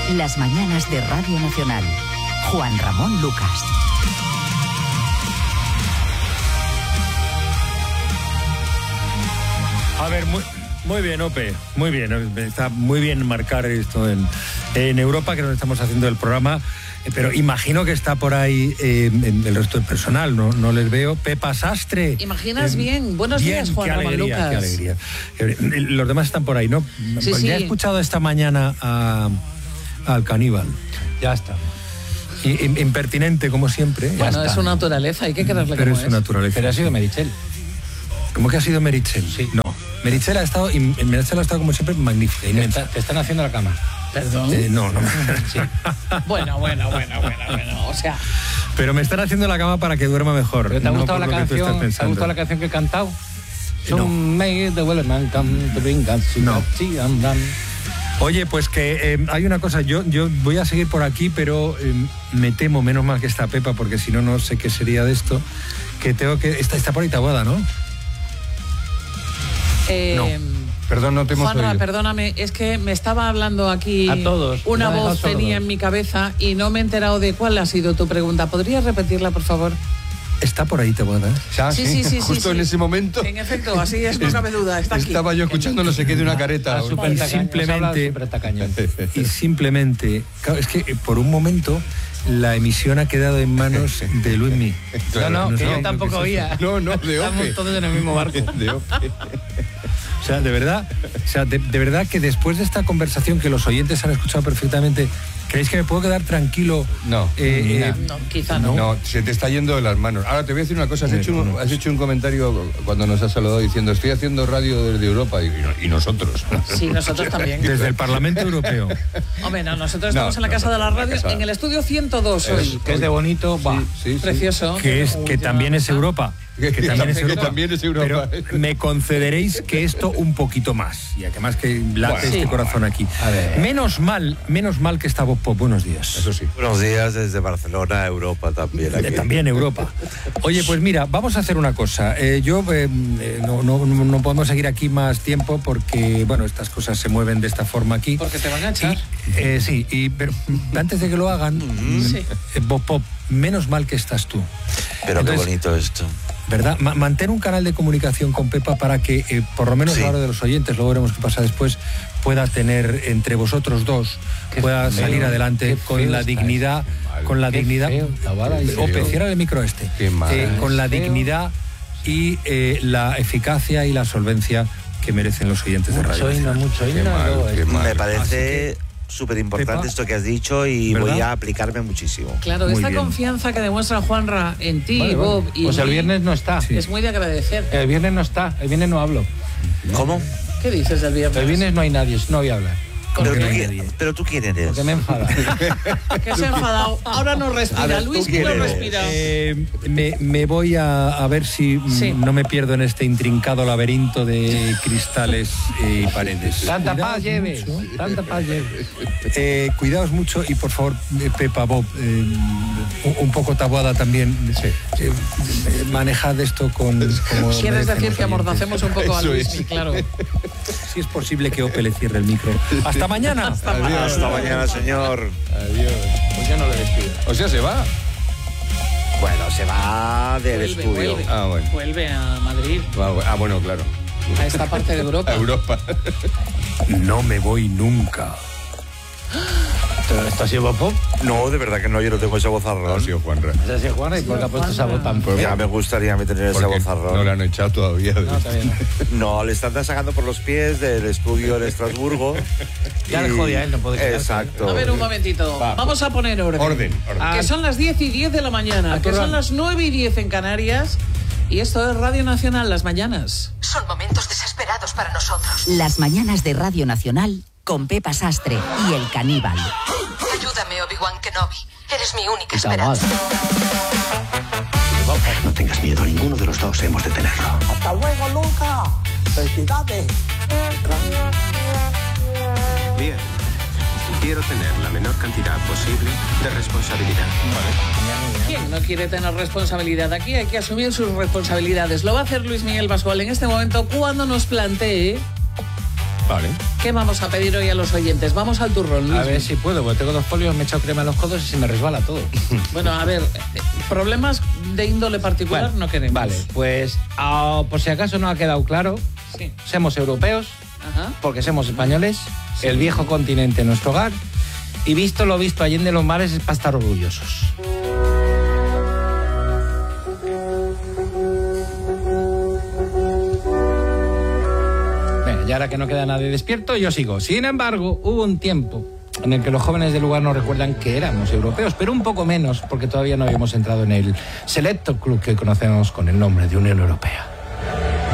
Las mañanas de Radio Nacional. Juan Ramón Lucas. A ver, muy bien, Ope, muy bien. Está muy bien marcar esto en Europa, que es donde estamos haciendo el programa. Pero imagino que está por ahí el resto del personal, no les veo. Pepa Sastre. Imaginas bien. Buenos días, Juan Ramón Lucas. Qué alegría. Los demás están por ahí, ¿no? Sí, pues sí. Ya he escuchado esta mañana al caníbal. Ya está. Impertinente, como siempre. Bueno, es su naturaleza, hay que quererle Pero como es su naturaleza. Pero ha sido Meritxell. ¿Cómo que ha sido Meritxell? Sí. No. Meritxell ha estado como siempre, magnífica, inmensa. Te están haciendo la cama. ¿Perdón? No. Sí. Bueno. O sea... Pero me están haciendo la cama para que duerma mejor. ¿Pero te ha no gustado por la lo que tú estás canción? ¿Te ha pensando. gustado la canción que he cantado? No. Some made the Wellerman come to bring us. No. Oye, pues que hay una cosa, yo voy a seguir por aquí, pero me temo, menos mal que está Pepa, porque si no, no sé qué sería de esto, que tengo que... Está por ahí Taboada, ¿no? No. Perdón, no te hemos Juanra, oído. perdóname, es que me estaba hablando aquí. A todos. Una Me ha voz dejado tenía sordos. en mi cabeza y no me he enterado de cuál ha sido tu pregunta. ¿Podrías repetirla, por favor? Está por ahí Taboada. Sí. Justo en ese momento. En efecto, así es, no cabe duda, está aquí. Estaba yo escuchando no sé qué de una careta. Y simplemente, claro, es que por un momento la emisión ha quedado en manos de Luismi. No, que sé yo qué tampoco es eso. oía. No, de Ope. Estamos todos en el mismo barco. De Ope. O sea, de verdad que después de esta conversación que los oyentes han escuchado perfectamente, ¿creéis que me puedo quedar tranquilo? No. No, quizá no. No, se te está yendo de las manos. Ahora te voy a decir una cosa. Has hecho un comentario cuando nos has saludado diciendo estoy haciendo radio desde Europa y nosotros. Sí, nosotros también. Desde el Parlamento Europeo. Hombre, no, nosotros estamos en la Casa de la Radio, en el estudio 102 hoy. Que es de bonito. Sí. Precioso. Que también es Europa. Que también es Europa. Pero me concederéis que esto un poquito más, y además que late este corazón aquí. A ver. Menos mal que está Voz Pop. Buenos días. Eso sí. Buenos días desde Barcelona, Europa también. Aquí. También Europa. Oye, pues mira, vamos a hacer una cosa. No podemos seguir aquí más tiempo porque, bueno, estas cosas se mueven de esta forma aquí. Porque te van a echar. Pero antes de que lo hagan, Voz Pop, menos mal que estás tú. Pero Entonces, qué bonito esto. ¿Verdad? Mantén un canal de comunicación con Pepa para que, por lo menos a la hora de los oyentes, luego veremos qué pasa después, pueda tener entre vosotros dos, pueda salir adelante con la dignidad, Ope, cierra el micro este. Con la dignidad y la eficacia y la solvencia que merecen los oyentes de Radio Nacional. Mucho himno. Me parece súper importante Pepa, esto que has dicho y ¿verdad? voy a aplicarme muchísimo. Claro, Muy esta bien. confianza que demuestra Juanra en ti, Vale. Bob y Pues el mí, viernes no está. es muy de agradecer. El viernes no está. El viernes no hablo. ¿Cómo? ¿Qué dices del viernes? El viernes no hay nadie. No voy a hablar. Pero tú quién eres. Porque me enfada. Que se ha enfadado. Ahora no respira. A ver, Luis ¿tú no quién eres? respira. Me voy a ver si Sí. no me pierdo en este intrincado laberinto de cristales y paredes. Tanta Cuidaos paz lleves. mucho. Tanta paz lleves. Cuidaos mucho y por favor, Pepa, Bob, un poco Taboada también. Manejad esto con... como ¿Quieres merecen decir los que amordacemos un poco a Eso Luis? es. Claro. Si es posible que Ope le cierre el micro. ¡Hasta mañana! Hasta mañana, señor. Adiós. Pues yo no le despido. O sea, se va. Bueno, se va del estudio. Vuelve. Ah, bueno. Vuelve a Madrid, Bueno, claro. a esta parte de Europa. A Europa. No me voy nunca. ¿Esto ha sido Voz Pop? No, de verdad que no, yo no tengo ese Ha vozarrón. sido Juanra. ¿Esto ha sido Juana? ¿Y por qué ha puesto esa voz tan fea? Ya me gustaría tener ese Porque vozarrón. no le han echado todavía. No, está bien. No, le están sacando por los pies del estudio en Estrasburgo. Ya le jodía, él no puede quedarse. Exacto. A ver, un momentito. Vamos a poner orden. Orden. Que son las 10:10 de la mañana, que son las 9:10 en Canarias. Y esto es Radio Nacional, las mañanas. Son momentos desesperados para nosotros. Las mañanas de Radio Nacional con Pepa Sastre y el caníbal. Ayúdame, Obi-Wan Kenobi. Eres mi única esperanza. No tengas miedo, ninguno de los dos hemos de tenerlo. ¡Hasta luego, Luca! ¡Felicidades! Bien. Quiero tener la menor cantidad posible de responsabilidad. ¿Quién no quiere tener responsabilidad? Aquí hay que asumir sus responsabilidades. Lo va a hacer Luis Miguel Pascual en este momento cuando nos plantee Vale. ¿Qué vamos a pedir hoy a los oyentes? Vamos al turrón, Luis. A ver si puedo, porque tengo 2 folios, me he echado crema en los codos y se me resbala todo. Bueno, a ver, problemas de índole particular no queremos. Vale, pues por si acaso no ha quedado claro, Sí. somos europeos, Ajá. porque somos españoles, el viejo continente nuestro hogar, y visto lo visto allende los mares es para estar orgullosos. Y ahora que no queda nadie despierto, yo sigo. Sin embargo, hubo un tiempo en el que los jóvenes del lugar nos recuerdan que éramos europeos, pero un poco menos, porque todavía no habíamos entrado en el selecto club que conocemos con el nombre de Unión Europea.